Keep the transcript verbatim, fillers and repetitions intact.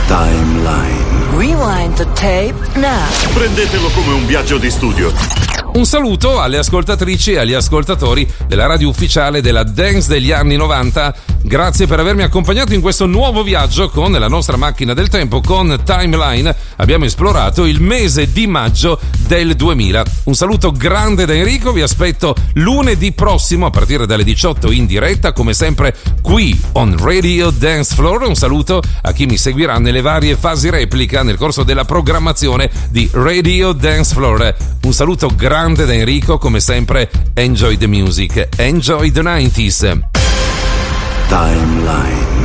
Timeline. Rewind the tape now. Prendetelo come un viaggio di studio. Un saluto alle ascoltatrici e agli ascoltatori della radio ufficiale della dance degli anni novanta. Grazie per avermi accompagnato in questo nuovo viaggio con la nostra macchina del tempo. Con Timeline abbiamo esplorato il mese di maggio del duemila. Un saluto grande da Enrico, vi aspetto lunedì prossimo a partire dalle diciotto in diretta, come sempre qui on Radio Dance Floor. Un saluto a chi mi seguirà nelle varie fasi replica nel corso della programmazione di Radio Dance Floor. Un saluto grande da Enrico, come sempre enjoy the music, enjoy the nineties. Timeline.